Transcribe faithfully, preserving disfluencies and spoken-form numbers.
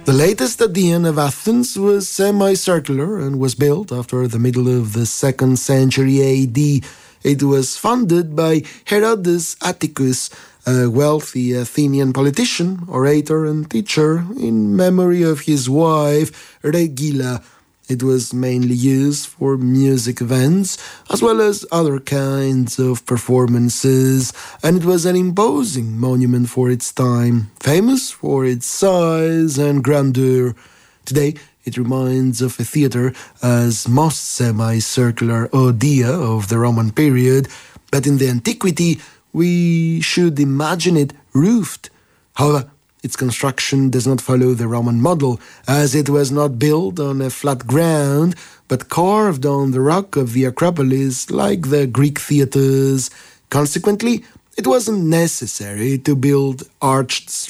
The latest Aedean of Athens was semicircular and was built after the middle of the second century A D. It was funded by Herodes Atticus, a wealthy Athenian politician, orator and teacher, in memory of his wife Regilla. It was mainly used for music events, as well as other kinds of performances, and it was an imposing monument for its time, famous for its size and grandeur. Today, it reminds of a theatre as most semicircular Odia of the Roman period, but in the antiquity, we should imagine it roofed. However, its construction does not follow the Roman model, as it was not built on a flat ground, but carved on the rock of the Acropolis like the Greek theatres. Consequently, it wasn't necessary to build arched